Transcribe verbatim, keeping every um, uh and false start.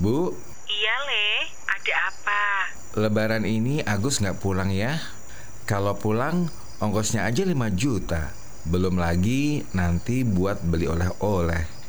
Bu, Iya, Le. Ada apa? Lebaran ini Agus nggak pulang ya? Kalau pulang, ongkosnya aja lima juta. Belum lagi nanti buat beli oleh-oleh.